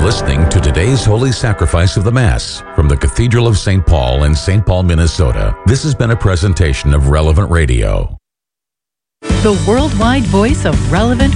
listening to today's Holy Sacrifice of the Mass from the Cathedral of St. Paul in St. Paul, Minnesota. This has been a presentation of Relevant Radio. The worldwide voice of Relevant